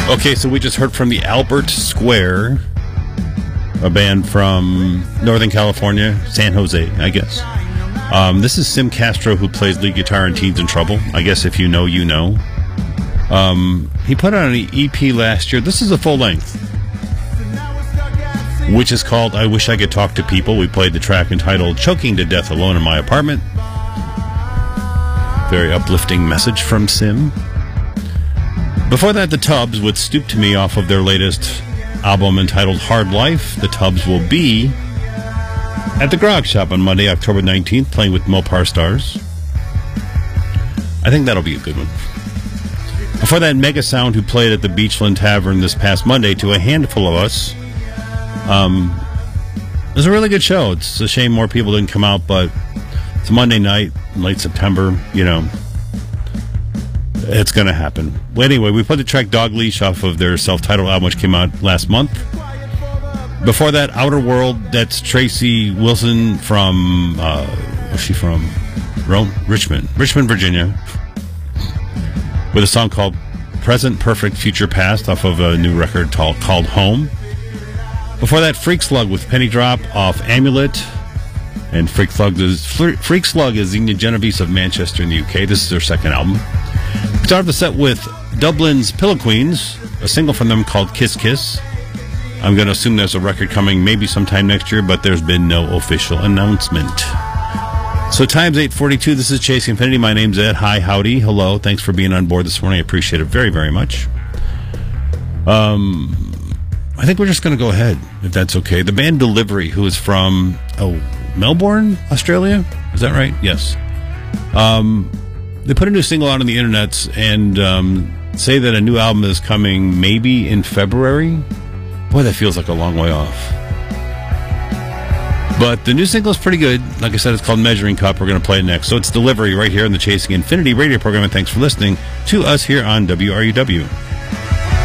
Okay, so we just heard from the Albert Square, a band from Northern California, San Jose, I guess. This is Sim Castro, who plays lead guitar in Teens in Trouble. I guess if you know, you know. He put out an EP last year. This is a full length, which is called I Wish I Could Talk to People. We played the track entitled Choking to Death Alone in My Apartment. Very uplifting message from Sim. Before that, the Tubs with Stoop to Me off of their latest album entitled Hard Life. The Tubs will be at the Grog Shop on Monday, October 19th, playing with Mopar Stars. I think that'll be a good one. Before that, Mega Sound, who played at the Beachland Tavern this past Monday to a handful of us. It was a really good show. It's a shame more people didn't come out, but it's a Monday night, late September, you know. It's going to happen. Well, anyway, we put the track Dog Leash off of their self-titled album, which came out last month. Before that, Outer World, that's Tracy Wilson from, where's she from? Richmond, Virginia. With a song called Present Perfect Future Past off of a new record called Home. Before that, Freak Slug with Penny Drop off Amulet. And Freak Slug is Xenia Genovese of Manchester in the UK. This is their second album. We started the set with Dublin's Pillow Queens, a single from them called Kiss Kiss. I'm going to assume there's a record coming maybe sometime next year, but there's been no official announcement. So time's 8:42. This is Chasing Infinity. My name's Ed. Hi, howdy, hello. Thanks for being on board this morning. I appreciate it very, very much. I think we're just going to go ahead, if that's okay. The band Delivery, who is from Melbourne, Australia? Is that right? Yes. They put a new single out on the internet and say that a new album is coming maybe in February. Boy, that feels like a long way off. But the new single is pretty good. Like I said, it's called Measuring Cup. We're going to play it next. So it's Delivery right here in the Chasing Infinity radio program, and thanks for listening to us here on WRUW.